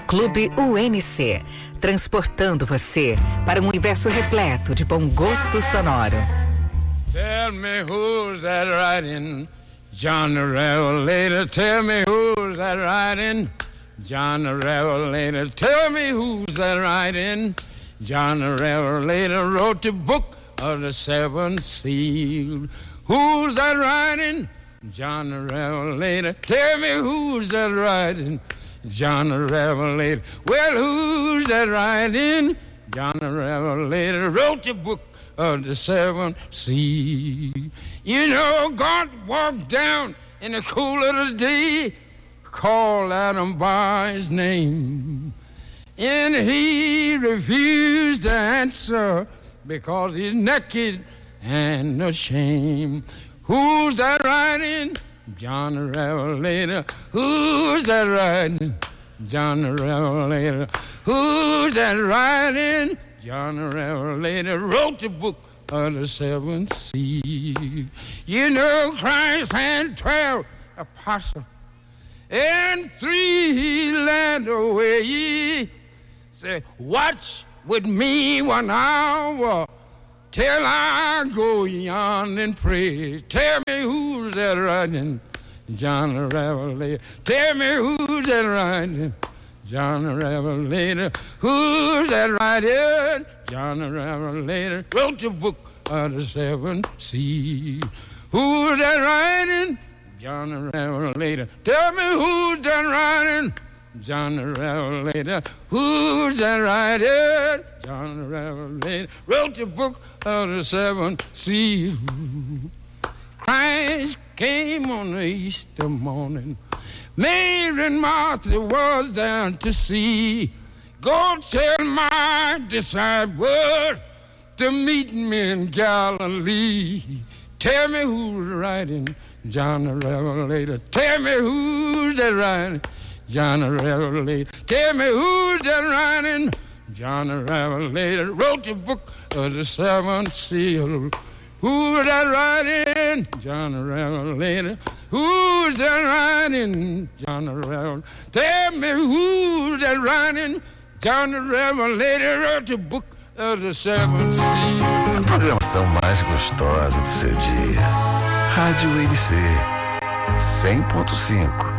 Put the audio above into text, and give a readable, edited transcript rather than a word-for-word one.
Clube UNC, transportando você para um universo repleto de bom gosto sonoro. Tell me who's that riding, John the Revelator. Tell me who's that riding, John the Revelator. Tell me who's that riding, John the Revelator. Wrote the book of the seven seals. Who's that riding, John the Revelator? Tell me who's that riding, John the Revelator. Well, who's that riding, John the Revelator? Wrote the book of the seven seas. You know, God walked down in the cool of the day, called Adam by his name, and he refused to answer because he's naked and ashamed. Who's that riding, John the Revelator? Who's that riding, John the Revelator? Who's that riding, John the Revelator? Wrote the book of the seven seals. You know, Christ had 12 apostles, and 3 he led away. Say, watch with me 1 hour till I go yon and pray. Tell me who's that riding, John the Revelator. Tell me who's that riding, John the Revelator. Who's that riding, John the Revelator? Wrote the book of the seven seas. Who's that riding, John the Revelator? Tell me who's that riding, John the Revelator. Who's that riding, John the Revelator? Wrote the book of the seven seas. Christ came on the Easter morning. Mary and Martha was down to see. Go tell my disciples to meet me in Galilee. Tell me who's riding, John the Revelator. Tell me who's that riding, John the Revelator. Tell me who's that riding, John the Revelator. Wrote the book of the seven seals. Who's that riding, John the Revelator? Who's that riding, John the Revelator? Tell me who's that riding, John the Revelator. Wrote the book of the seven seals. A programação mais gostosa do seu dia. Rádio NC 100.5.